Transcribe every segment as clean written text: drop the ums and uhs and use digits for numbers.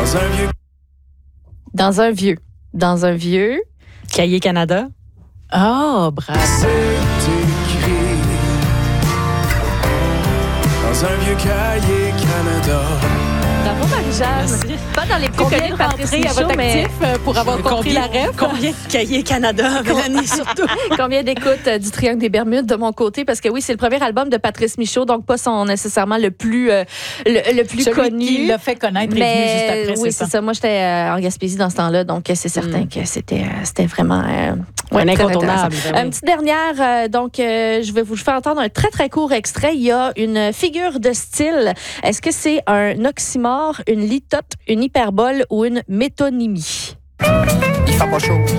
Dans un vieux. Cahier Canada. Oh, bravo. C'est écrit dans un vieux cahier Canada. Bravo, Marie-Jeanne. Pas dans les plus connus de Patrice Michaud, mais pour avoir compris la rêve. Combien de Cahier Canada, Mélanie, surtout? Combien d'écoutes du Triangle des Bermudes de mon côté? Parce que oui, c'est le premier album de Patrice Michaud, donc pas son nécessairement le plus Celui connu. qui l'a fait connaître est venu juste après, oui, c'est ça. Moi, j'étais en Gaspésie dans ce temps-là, donc c'est certain que c'était vraiment un très incontournable. intéressant. Une petite dernière, donc je vais vous faire entendre un très, très court extrait. Il y a une figure de style. Est-ce que c'est un oxymore, une litote, une hyperbole ou une métonymie? Il fait pas chaud,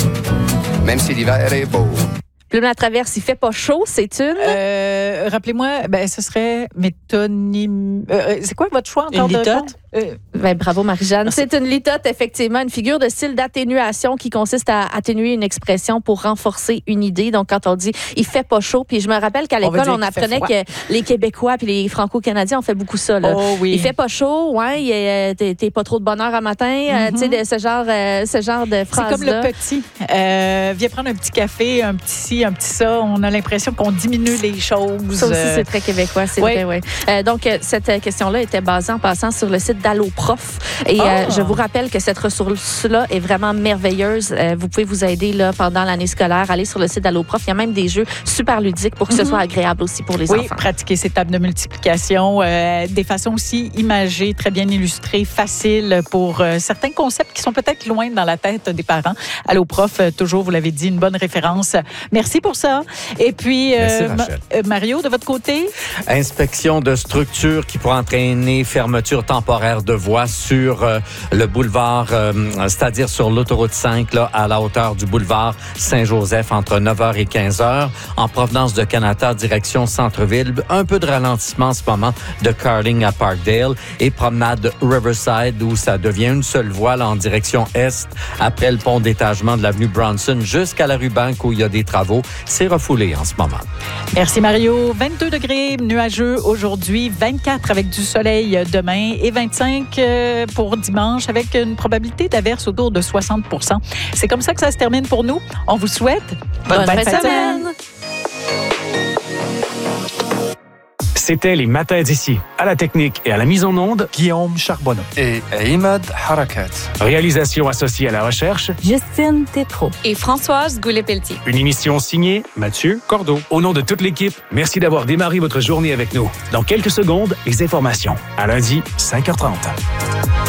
même si l'hiver est beau. Plume la traverse, il fait pas chaud, c'est une... Rappelez-moi, ce serait métonymie. C'est quoi votre choix encore? Une litote? Bravo, Marie-Jeanne. C'est une litote, effectivement, une figure de style d'atténuation qui consiste à atténuer une expression pour renforcer une idée. Donc, quand on dit « il fait pas chaud », puis je me rappelle qu'à l'école, on apprenait que les Québécois puis les Franco-Canadiens ont fait beaucoup ça. Là. Oh oui. Il fait pas chaud, ouais, t'es pas trop de bonheur à matin, tu sais, ce genre de phrase-là. C'est comme le petit. Viens prendre un petit café, un petit ci, un petit ça. On a l'impression qu'on diminue les choses. Ça aussi, c'est très québécois, c'est vrai, oui. Donc, cette question-là était basée en passant sur le site d'AlloProf. Et je vous rappelle que cette ressource-là est vraiment merveilleuse. Vous pouvez vous aider là, pendant l'année scolaire. Allez sur le site d'AlloProf. Il y a même des jeux super ludiques pour que ce soit agréable aussi pour les enfants. Oui, pratiquer ces tables de multiplication. Des façons aussi imagées, très bien illustrées, faciles pour certains concepts qui sont peut-être loin dans la tête des parents. AlloProf, toujours, vous l'avez dit, une bonne référence. Merci pour ça. Et puis, Mario, de votre côté? Inspection de structure qui pourrait entraîner fermeture temporaire de voies sur le boulevard, c'est-à-dire sur l'autoroute 5, là, à la hauteur du boulevard Saint-Joseph, entre 9h et 15h, en provenance de Canada, direction centre-ville. Un peu de ralentissement en ce moment de Carling à Parkdale et promenade Riverside, où ça devient une seule voie là, en direction est, après le pont d'étagement de l'avenue Bronson jusqu'à la rue Banque, où il y a des travaux. C'est refoulé en ce moment. Merci Mario. 22 degrés nuageux aujourd'hui, 24 avec du soleil demain et 25 pour dimanche avec une probabilité d'averse autour de 60 %. C'est comme ça que ça se termine pour nous. On vous souhaite bonne fin de semaine. C'était les matins d'ici. À la technique et à la mise en onde, Guillaume Charbonneau. Et Imad Harakat. Réalisation associée à la recherche, Justine Tétrault. Et Françoise Goulet-Pelletier. Une émission signée Mathieu Cordeau. Au nom de toute l'équipe, merci d'avoir démarré votre journée avec nous. Dans quelques secondes, les informations. À lundi, 5h30.